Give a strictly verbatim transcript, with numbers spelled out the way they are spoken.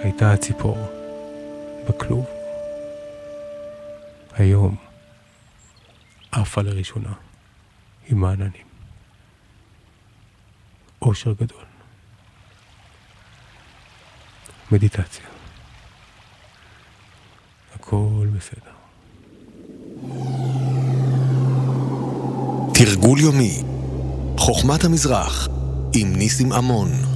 הייתה הציפור בכלוב. היום עפה לראשונה עם העננים. אושר גדול. מדיטציה. הכל בסדר. תרגול יומי חוכמת המזרח עם ניסים אמון.